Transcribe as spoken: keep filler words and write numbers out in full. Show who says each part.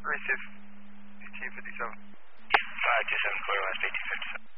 Speaker 1: Receive eighteen fifty-seven.
Speaker 2: five two seven, clear last eighteen fifty-seven.